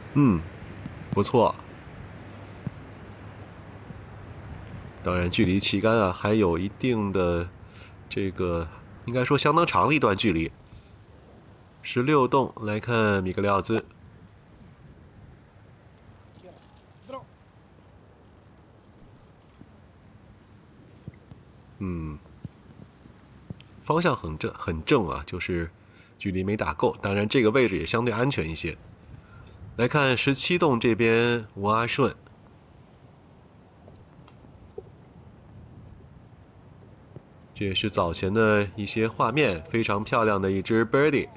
嗯，不错。当然，距离旗杆啊还有一定的这个，应该说相当长的一段距离。16洞来看米格列奥兹，方向很正啊，就是距离没打够。当然，这个位置也相对安全一些。来看17洞这边吴阿顺，这也是早前的一些画面，非常漂亮的一支 birdie。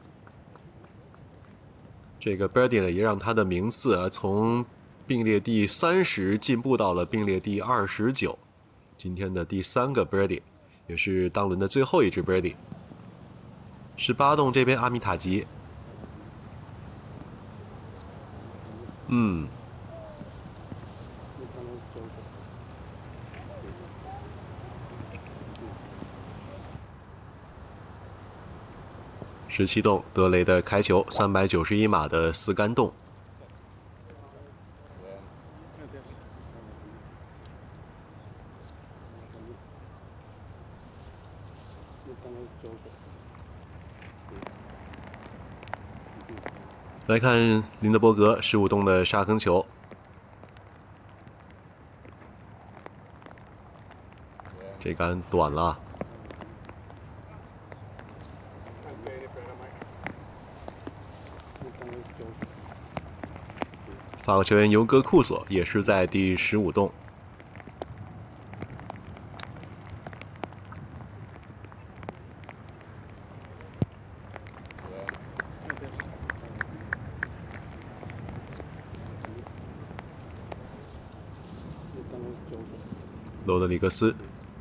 这个 birdie 呢，也让他的名次啊从并列第30进步到了并列第29。今天的第3个 birdie， 也是当轮的最后一支 birdie。18洞这边阿米塔吉，17洞德雷的开球，391码的4杆洞。来看林德伯格15洞的沙坑球，这杆短了。法国球员尤格库索也是在第15洞。罗德里格斯，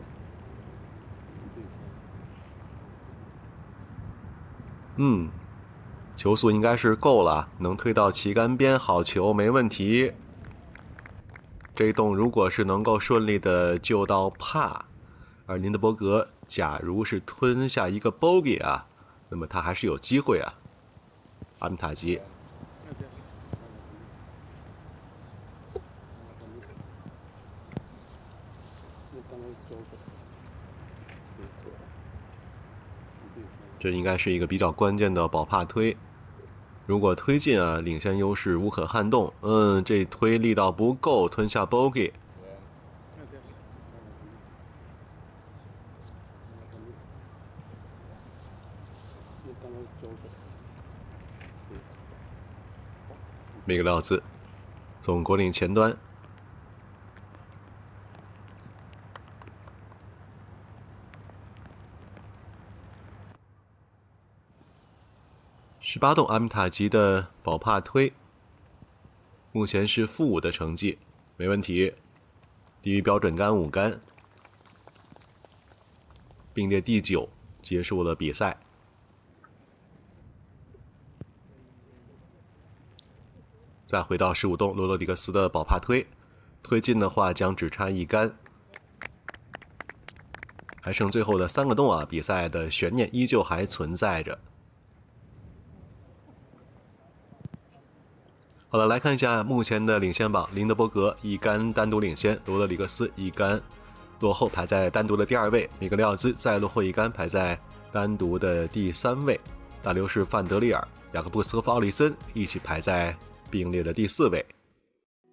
球速应该是够了，能推到旗杆边，好球，没问题。这一洞如果是能够顺利的救到帕，而林德伯格假如是吞下一个 bogey 啊，那么他还是有机会啊。阿米塔吉，这应该是一个比较关键的保帕推。如果推进啊，领先优势无可撼动。这推力道不够，吞下 bogey。米格列奥兹从果岭前端，18洞阿米塔吉的保帕推，目前是负5的成绩，没问题，低于标准杆5杆，并列第9，结束了比赛。再回到15洞罗德里格斯的保帕推，推进的话将只差1杆，还剩最后的3个洞啊，比赛的悬念依旧还存在着。好了，来看一下目前的领先榜，林德伯格1杆单独领先，罗德里格斯1杆落后，排在单独的第2位，米格列奥兹再落后1杆，排在单独的第3位，大流士范德利尔、雅各布斯和奥里森一起排在并列的第4位。